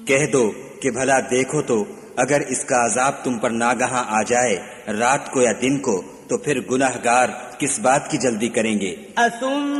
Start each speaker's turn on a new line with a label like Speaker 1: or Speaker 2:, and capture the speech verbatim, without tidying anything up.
Speaker 1: कह दो कि भला देखो तो अगर इसका अजाब तुम पर नागहां आ जाए रात को या दिन को तो फिर गुनहगार किस बात की जल्दी करेंगे।